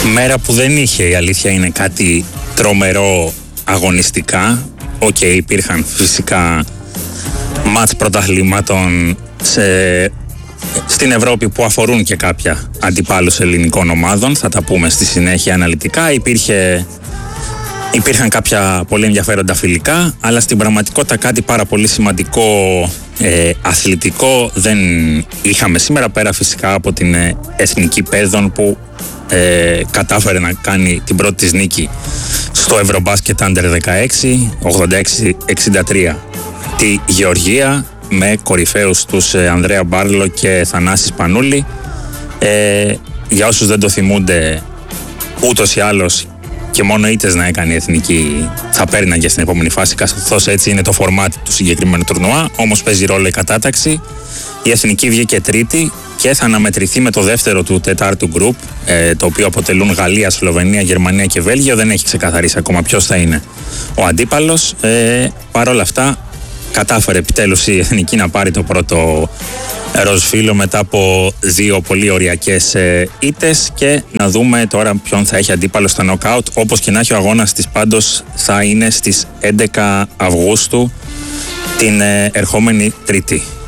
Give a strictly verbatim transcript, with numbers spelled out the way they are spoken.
Μέρα που δεν είχε, η αλήθεια είναι, κάτι τρομερό αγωνιστικά. Οκ, okay, υπήρχαν φυσικά μάτς πρωταθλήματων σε, στην Ευρώπη που αφορούν και κάποια αντιπάλους ελληνικών ομάδων. Θα τα πούμε στη συνέχεια αναλυτικά. Υπήρχε, υπήρχαν κάποια πολύ ενδιαφέροντα φιλικά, αλλά στην πραγματικότητα κάτι πάρα πολύ σημαντικό ε, αθλητικό δεν είχαμε σήμερα, πέρα φυσικά από την ε, Εθνική Παιδών που ε, κατάφερε να κάνει την πρώτη της νίκη στο Ευρωμπάσκετ Under δεκαέξι, ογδόντα έξι εξήντα τρία τη Γεωργία, με κορυφαίους τους ε, Ανδρέα Μπάρλο και Θανάση Σπανούλη. Ε, για όσους δεν το θυμούνται, ούτως ή άλλως και μόνο ήττες να έκανε η Εθνική θα παίρναν και στην επόμενη φάση, καθώς έτσι είναι το φορμάτι του συγκεκριμένου τουρνουά. Όμως παίζει ρόλο η κατάταξη. Η Εθνική βγήκε τρίτη και θα αναμετρηθεί με το δεύτερο του τετάρτου γκρουπ, ε, το οποίο αποτελούν Γαλλία, Σλοβενία, Γερμανία και Βέλγιο. Δεν έχει ξεκαθαρίσει ακόμα ποιος θα είναι ο αντίπαλος. Ε, Παρ' όλα αυτά, κατάφερε επιτέλους η Εθνική να πάρει το πρώτο ροζ φύλλο μετά από δύο πολύ οριακές ε, ήττες, και να δούμε τώρα ποιον θα έχει αντίπαλο στα νοκάουτ. Όπως και να έχει, ο αγώνας της πάντως θα είναι στις έντεκα Αυγούστου, την ε, ερχόμενη Τρίτη.